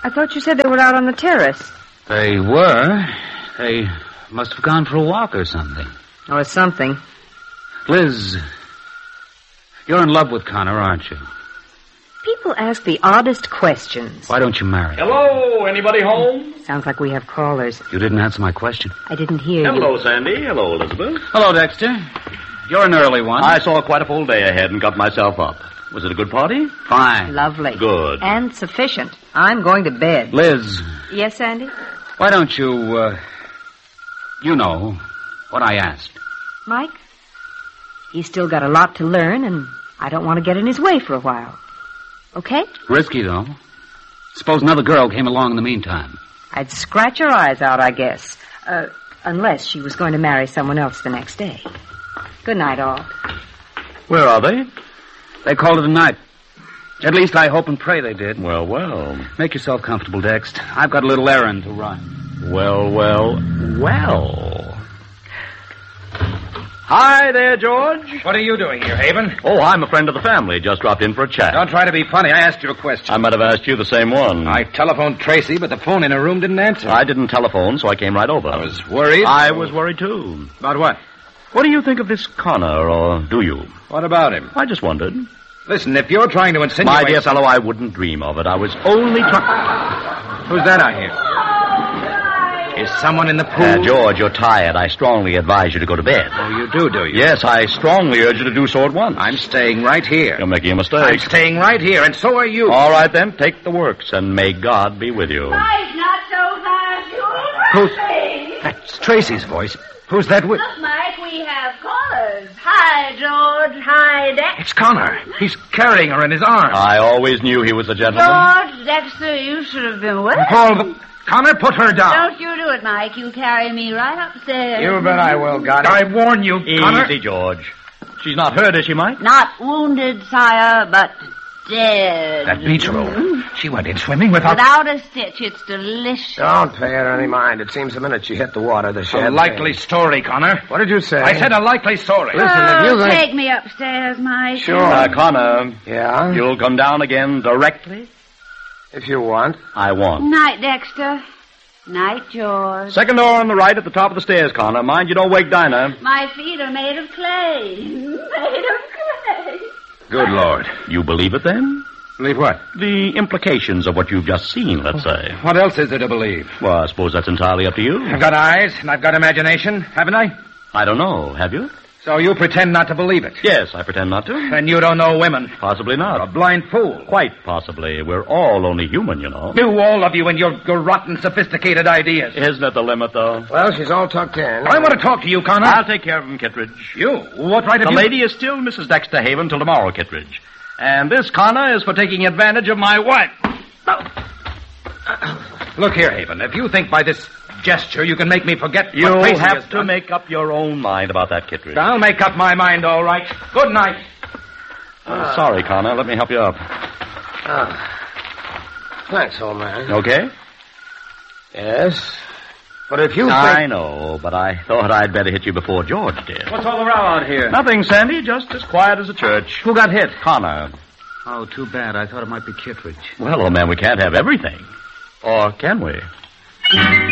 I thought you said they were out on the terrace. They were. They must have gone for a walk or something. Or something. Liz, you're in love with Connor, aren't you? People ask the oddest questions. Why don't you marry him? Hello, anybody home? Sounds like we have callers. You didn't answer my question. I didn't hear you. Hello, Sandy. Hello, Elizabeth. Hello, Dexter. You're an early one. I saw quite a full day ahead and got myself up. Was it a good party? Fine. Lovely. Good. And sufficient. I'm going to bed. Liz, Yes, Sandy? why don't you, you know what I asked. Mike? He's still got a lot to learn, and I don't want to get in his way for a while. Okay? Risky, though. Suppose another girl came along in the meantime. I'd scratch her eyes out, I guess. Unless she was going to marry someone else the next day. Good night, all. Where are they? They called it a night. At least I hope and pray they did. Well, well. Make yourself comfortable, Dext. I've got a little errand to run. Well, well, well. Hi there, George. What are you doing here, Haven? Oh, I'm a friend of the family. Just dropped in for a chat. Don't try to be funny. I asked you a question. I might have asked you the same one. I telephoned Tracy, but the phone in her room didn't answer. I didn't telephone, so I came right over. I was worried. I was worried, too. About what? What do you think of this Connor, or do you? What about him? I just wondered. Listen, if you're trying to insinuate... My dear fellow, I wouldn't dream of it. I was only trying... Who's that I hear? Is someone in the pool? George, you're tired. I strongly advise you to go to bed. Oh, you do you? Yes, I strongly urge you to do so at once. I'm staying right here. You're making a mistake. I'm staying right here, and so are you. All right, then. Take the works, and may God be with you. Mike, not so fast. You'll That's Tracy's voice. Who's that with... Look, Mike, we have callers. Hi, George. Hi, Dexter. It's Connor. He's carrying her in his arms. I always knew he was a gentleman. George, Dexter, you should have been with us. Paul, Connor, put her down. Don't you do it, Mike. You carry me right upstairs. You bet I will, God. I warn you, Connor. Easy, George. She's not hurt, is she, Mike? Not wounded, sire, but dead. That beach roll. She went in swimming without... Without a stitch. It's delicious. Don't pay her any mind. It seems the minute she hit the water, the shed... A likely story, Connor. What did you say? I said a likely story. Listen, if you think... Take me upstairs, Mike. Sure. Connor. Yeah? You'll come down again directly? If you want. I want. Night, Dexter. Night, George. Second door on the right at the top of the stairs, Connor. Mind you don't wake Dinah. My feet are made of clay. Made of clay. Good Lord. You believe it, then? Believe what? The implications of what you've just seen, let's say. What else is there to believe? Well, I suppose that's entirely up to you. I've got eyes, and I've got imagination, haven't I? I don't know. Have you? So you pretend not to believe it. Yes, I pretend not to. And you don't know women. Possibly You're a not. blind fool. Quite possibly. We're all only human, you know. You, all of you, and your rotten, sophisticated ideas. Isn't it the limit, though? Well, she's all tucked in. I want to talk to you, Connor. I'll take care of him, Kittredge. You? What right have The you... lady is still Mrs. Dexter Haven till tomorrow, Kittredge. And this, Connor, is for taking advantage of my wife. Look here, Haven. If you think by this gesture you can make me forget what You'll Tracy has have to done, make up your own mind about that, Kittredge. I'll make up my mind, all right. Good night. Sorry, Connor. Let me help you up. Thanks, old man. Okay? Yes. But if you think... I know, but I thought I'd better hit you before George did. What's all the row out here? Nothing, Sandy. Just as quiet as a church. Who got hit? Connor. Oh, too bad. I thought it might be Kittredge. Well, old man, we can't have everything. Or can we?